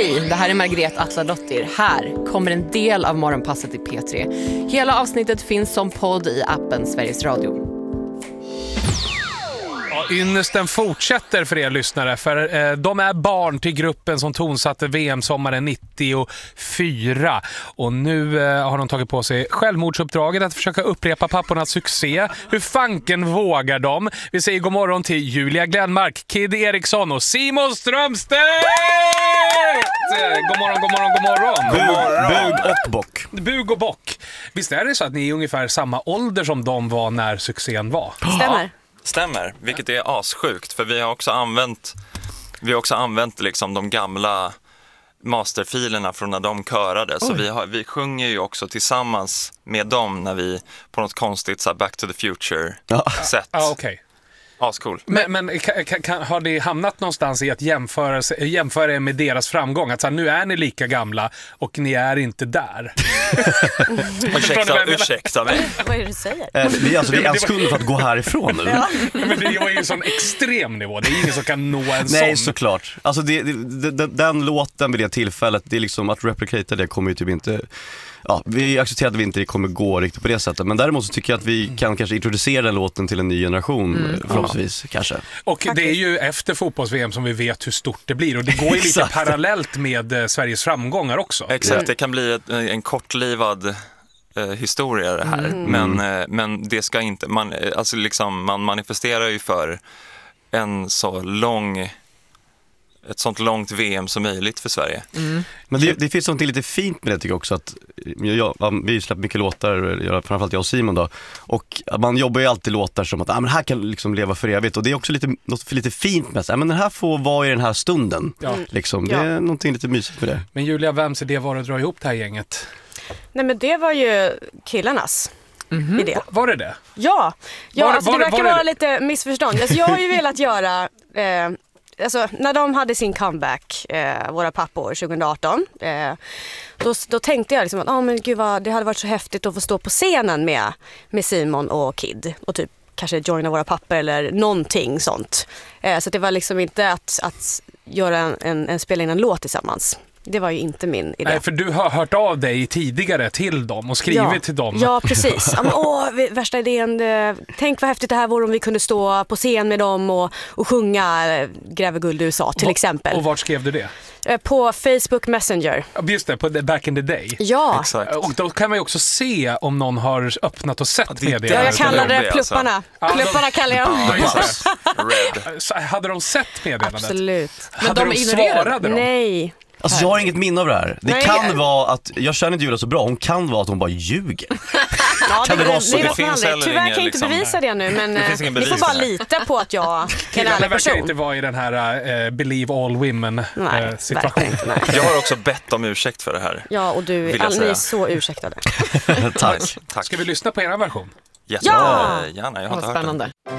Hej, det här är Margret Atladottir. Här kommer en del av Morgonpasset i P3. Hela avsnittet finns som podd i appen Sveriges Radio. Ynnesten fortsätter för er lyssnare, för de är barn till gruppen som tonsatte VM-sommaren 94 och nu har de tagit på sig självmordsuppdraget att försöka upprepa pappornas succé. Hur fanken vågar de? Vi säger god morgon till Julia Glenmark, Kid Eriksson och Simon Strömstedt! God morgon, god morgon, god morgon. Bug och bock. Bug och bock. Visst är det så att ni är ungefär samma ålder som de var när succén var? Stämmer, vilket är assjukt, för vi har också använt liksom de gamla masterfilerna från när de körade. Så vi sjunger ju också tillsammans med dem när vi på något konstigt så här Back to the Future-sätt. Okej. Ascool. Men har det hamnat någonstans i att jämföra med deras framgång? Att så här, nu är ni lika gamla och ni är inte där. Ursäkta mig. Vad är det du säger? Vi är en skuld för att gå härifrån nu. Ja. Men det var ju en sån extrem nivå. Det är ingen som kan nå en sån. Nej, såklart. Alltså den låten vid det tillfället, det är liksom att replicata det kommer ju typ inte... Ja, vi accepterar att vi inte kommer gå riktigt på det sättet. Men däremot så tycker jag att vi kan kanske introducera den låten till en ny generation förhoppningsvis, kanske. Och det är ju efter fotbolls-VM som vi vet hur stort det blir. Och det går ju lite parallellt med Sveriges framgångar också. Exakt, det kan bli en kortlivad historia det här. Men det ska inte... Man manifesterar ju för ett sånt långt VM som möjligt för Sverige. Men det finns något lite fint med det, tycker jag också, att vi släpper mycket låtar, framförallt jag och Simon då, och man jobbar ju alltid låtar som att men här kan liksom leva för evigt, och det är också något lite fint med det, men den här får vara i den här stunden. Liksom. Det är någonting lite mysigt med det. Men Julia, vems idé var att dra ihop det här gänget? Nej, men det var ju killarnas idé. Var det det? Ja, det verkar vara lite missförstånd. Alltså, jag har ju velat göra... Alltså, när de hade sin comeback, våra pappor 2018, då tänkte jag liksom att men gud det hade varit så häftigt att få stå på scenen med Simon och Kid och typ kanske joina våra pappor eller någonting sånt. Så det var liksom inte att göra spela in en låt tillsammans. Det var ju inte min idé. Nej, för du har hört av dig tidigare till dem och skrivit till dem. Ja, precis. Värsta idén. Tänk vad häftigt det här vore om vi kunde stå på scen med dem och sjunga Gräver guld i USA till exempel. Och vart skrev du det? På Facebook Messenger. Just det, på Back in the Day. Ja. Exakt. Och då kan man ju också se om någon har öppnat och sett det. Ja, jag kallar det plupparna. Plupparna kallar jag. Red. Hade de sett meddelandet? Absolut. Men de svarade de? Nej. Alltså jag har inget minne av det här. Det kan vara att, jag känner inte Julia så bra, hon kan vara att hon bara ljuger. Kan det vara så? Det finns heller tyvärr kan jag inte bevisa det nu, men ni får bara lita på att jag är en ärlig person. Det verkar inte vara i den här Believe All Women situationen. Jag har också bett om ursäkt för det här. Ja, och ni är så ursäktade. Tack. Ska vi lyssna på er version? Gärna, jag har inte hört den.